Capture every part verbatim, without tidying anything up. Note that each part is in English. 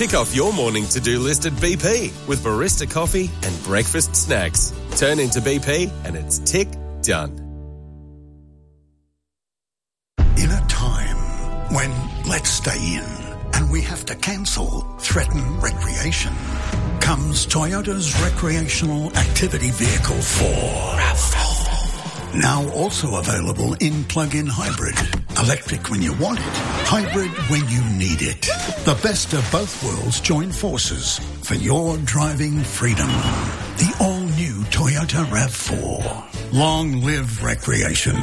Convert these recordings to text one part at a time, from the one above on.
Tick off your morning to-do list at B P with barista coffee and breakfast snacks. Turn into B P and it's tick done. In a time when let's stay in and we have to cancel, threaten recreation, comes Toyota's recreational activity vehicle four. RAV four. Now also available in plug-in hybrid. Electric when you want it, hybrid when you need it. The best of both worlds join forces for your driving freedom. The all-new Toyota RAV four. Long live recreation.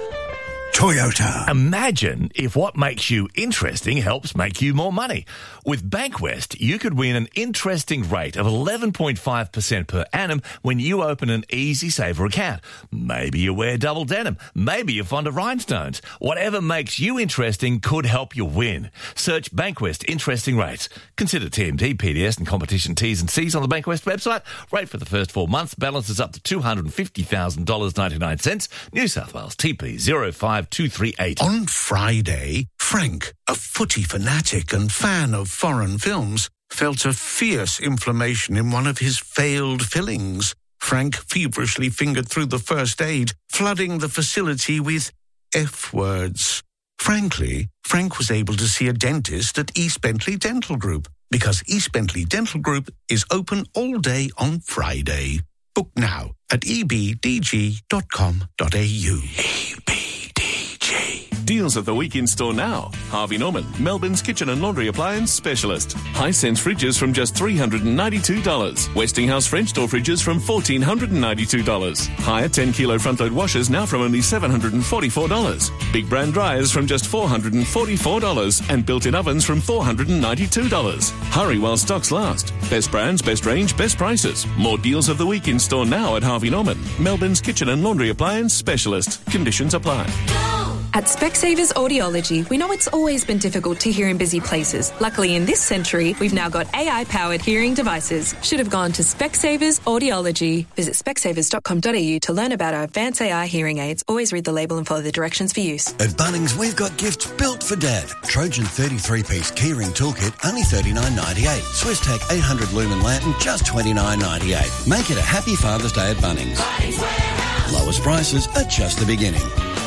Toyota. Imagine if what makes you interesting helps make you more money. With Bankwest, you could win an interesting rate of eleven point five percent per annum when you open an Easy Saver account. Maybe you wear double denim. Maybe you're fond of rhinestones. Whatever makes you interesting could help you win. Search Bankwest Interesting Rates. Consider T M T, P D S and competition T's and C's on the Bankwest website. Rate for the first four months. Balance is up to two hundred fifty thousand dollars and ninety-nine cents. New South Wales T P zero five two three eight. On Friday, Frank, a footy fanatic and fan of foreign films, felt a fierce inflammation in one of his failed fillings. Frank feverishly fingered through the first aid, flooding the facility with F-words. Frankly, Frank was able to see a dentist at East Bentley Dental Group because East Bentley Dental Group is open all day on Friday. Book now at e b d g dot com dot a u. E B D G. Deals of the week in store now. Harvey Norman, Melbourne's kitchen and laundry appliance specialist. Hisense fridges from just three hundred ninety-two dollars. Westinghouse French door fridges from one thousand four hundred ninety-two dollars. Higher ten kilo front load washers now from only seven hundred forty-four dollars. Big brand dryers from just four hundred forty-four dollars. And built-in ovens from four hundred ninety-two dollars. Hurry while stocks last. Best brands, best range, best prices. More deals of the week in store now at Harvey Norman, Melbourne's kitchen and laundry appliance specialist. Conditions apply. At Specsavers Audiology, we know it's always been difficult to hear in busy places. Luckily, in this century, we've now got A I-powered hearing devices. Should have gone to Specsavers Audiology. Visit specsavers dot com dot a u to learn about our advanced A I hearing aids. Always read the label and follow the directions for use. At Bunnings, we've got gifts built for Dad. Trojan thirty-three piece keyring toolkit, only thirty-nine ninety-eight. SwissTech eight hundred lumen lantern, just twenty-nine ninety-eight. Make it a happy Father's Day at Bunnings. Bunnings Warehouse. Lowest prices are just the beginning.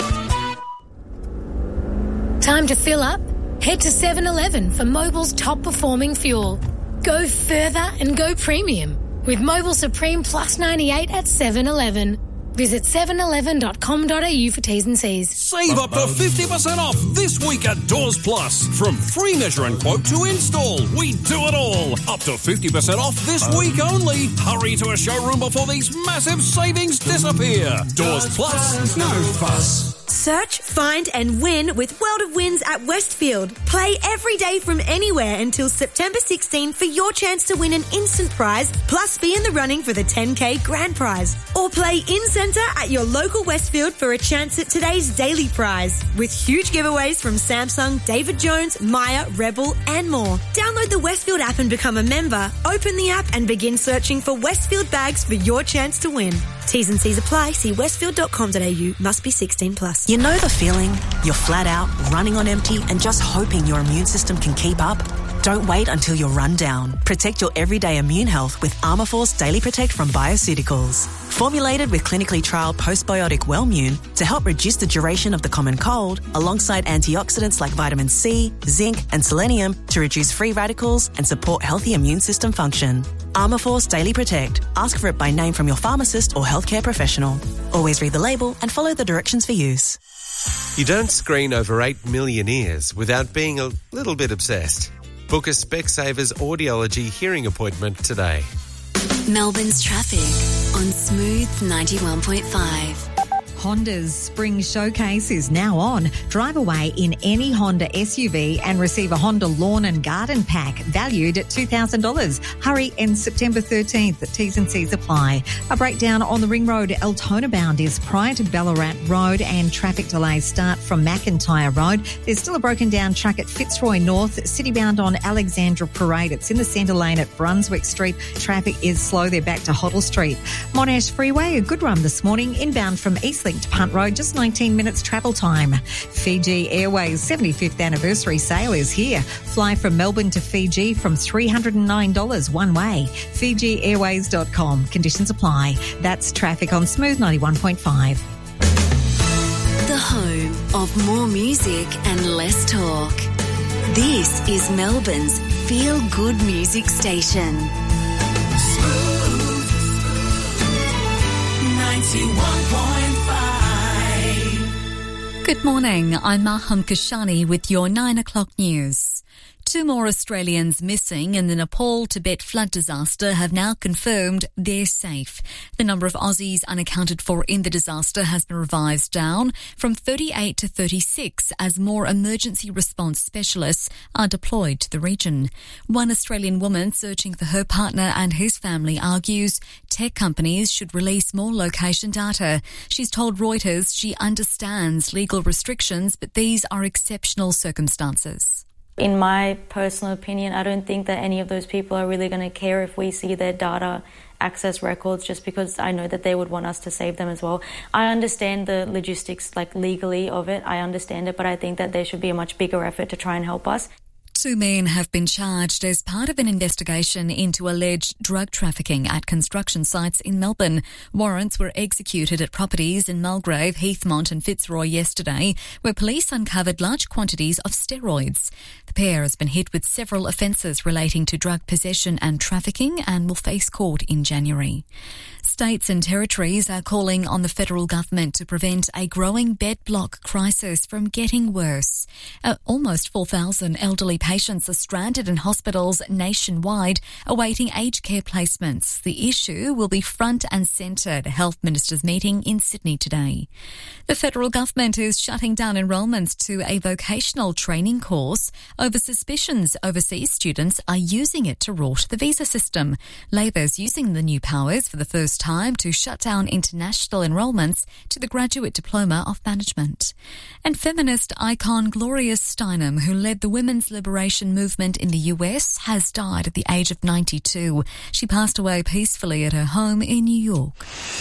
Time to fill up? Head to seven eleven for Mobil's top performing fuel. Go further and go premium with Mobil Supreme Plus ninety-eight at seven eleven. Visit seven eleven dot com dot a u for T's and C's. Save up to fifty percent off this week at Doors Plus. From free measure and quote to install, we do it all. Up to fifty percent off this week only. Hurry to a showroom before these massive savings disappear. Doors Plus, no fuss. Search, find and win with World of Wins at Westfield. Play every day from anywhere until September sixteenth for your chance to win an instant prize, plus be in the running for the ten K grand prize. Or play in-centre at your local Westfield for a chance at today's daily prize, with huge giveaways from Samsung, David Jones, Maya, Rebel and more. Download the Westfield app and become a member. Open the app and begin searching for Westfield bags for your chance to win. T's and C's apply. See westfield dot com dot a u. Must be sixteen plus. You know the feeling? You're flat out, running on empty and just hoping your immune system can keep up? Don't wait until you're run down. Protect your everyday immune health with Armourforce Daily Protect from Bioceuticals. Formulated with clinically trialled postbiotic Wellmune to help reduce the duration of the common cold, alongside antioxidants like vitamin C, zinc and selenium to reduce free radicals and support healthy immune system function. Armourforce Daily Protect. Ask for it by name from your pharmacist or healthcare professional. Always read the label and follow the directions for use. You don't screen over eight million ears without being a little bit obsessed. Book a Specsavers Audiology hearing appointment today. Melbourne's traffic on Smooth ninety-one point five. Honda's Spring Showcase is now on. Drive away in any Honda S U V and receive a Honda Lawn and Garden Pack valued at two thousand dollars. Hurry, ends September thirteenth. T's and C's apply. A breakdown on the Ring Road Altona bound is prior to Ballarat Road and traffic delays start from McIntyre Road. There's still a broken down track at Fitzroy North. City bound on Alexandra Parade. It's in the centre lane at Brunswick Street. Traffic is slow. They're back to Hoddle Street. Monash Freeway, a good run this morning. Inbound from Eastleigh Linked Punt Road, just nineteen minutes travel time. Fiji Airways seventy-fifth anniversary sale is here. Fly from Melbourne to Fiji from three hundred nine dollars one way. Fiji Airways dot com. Conditions apply. That's traffic on Smooth ninety-one point five. The home of more music and less talk. This is Melbourne's Feel Good Music Station. Smooth ninety-one point five. Good morning, I'm Maham Kashani with your nine o'clock news. Two more Australians missing in the Nepal-Tibet flood disaster have now confirmed they're safe. The number of Aussies unaccounted for in the disaster has been revised down from thirty-eight to thirty-six as more emergency response specialists are deployed to the region. One Australian woman searching for her partner and his family argues tech companies should release more location data. She's told Reuters she understands legal restrictions, but these are exceptional circumstances. In my personal opinion, I don't think that any of those people are really going to care if we see their data access records, just because I know that they would want us to save them as well. I understand the logistics, like legally of it. I understand it, but I think that there should be a much bigger effort to try and help us. Two men have been charged as part of an investigation into alleged drug trafficking at construction sites in Melbourne. Warrants were executed at properties in Mulgrave, Heathmont and Fitzroy yesterday, where police uncovered large quantities of steroids. The pair has been hit with several offences relating to drug possession and trafficking and will face court in January. States and territories are calling on the federal government to prevent a growing bed block crisis from getting worse. Uh, almost four thousand elderly patients are stranded in hospitals nationwide awaiting aged care placements. The issue will be front and centre at a health ministers' meeting in Sydney today. The federal government is shutting down enrolments to a vocational training course over suspicions overseas students are using it to rort the visa system. Labor's using the new powers for the first time to shut down international enrolments to the Graduate Diploma of Management. And feminist icon Gloria Steinem, who led the women's liberation movement in the U S, has died at the age of ninety-two. She passed away peacefully at her home in New York.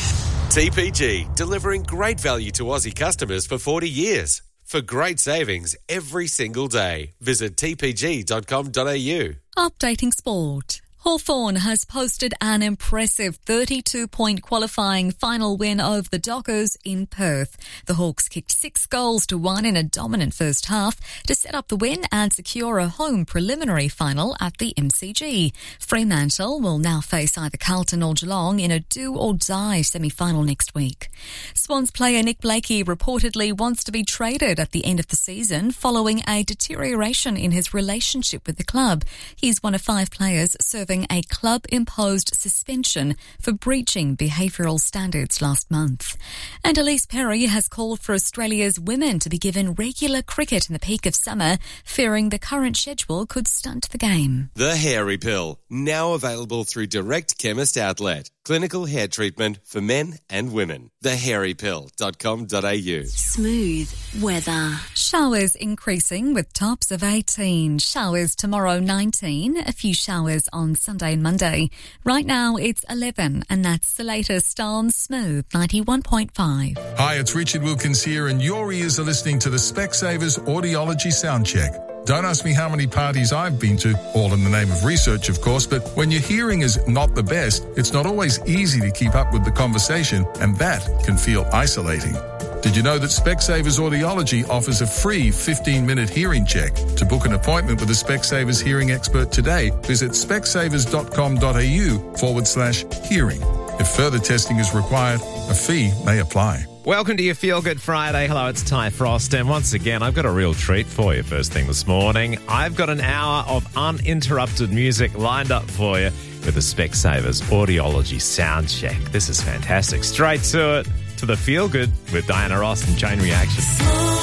T P G, delivering great value to Aussie customers for forty years. For great savings every single day, visit t p g dot com dot a u. Updating sport. Hawthorn has posted an impressive thirty-two point qualifying final win over the Dockers in Perth. The Hawks kicked six goals to one in a dominant first half to set up the win and secure a home preliminary final at the M C G. Fremantle will now face either Carlton or Geelong in a do-or-die semi-final next week. Swans player Nick Blakey reportedly wants to be traded at the end of the season following a deterioration in his relationship with the club. He's one of five players serving a club-imposed suspension for breaching behavioural standards last month. And Elise Perry has called for Australia's women to be given regular cricket in the peak of summer, fearing the current schedule could stunt the game. The Hairy Pill, now available through Direct Chemist Outlet. Clinical hair treatment for men and women. the hairy pill dot com dot a u. Smooth weather. Showers increasing with tops of eighteen. Showers tomorrow nineteen. A few showers on Sunday and Monday. Right now it's eleven, and that's the latest on Smooth ninety-one point five. Hi, it's Richard Wilkins here, and your ears are listening to the Specsavers Audiology Soundcheck. Don't ask me how many parties I've been to, all in the name of research, of course, but when your hearing is not the best, it's not always easy to keep up with the conversation, and that can feel isolating. Did you know that Specsavers Audiology offers a free fifteen-minute hearing check? To book an appointment with a Specsavers hearing expert today, visit specsavers dot com dot a u forward slash hearing. If further testing is required, a fee may apply. Welcome to your Feel Good Friday. Hello, it's Ty Frost, and once again, I've got a real treat for you first thing this morning. I've got an hour of uninterrupted music lined up for you with the Specsavers Audiology Soundcheck. This is fantastic. Straight to it, to the Feel Good with Diana Ross and Chain Reaction.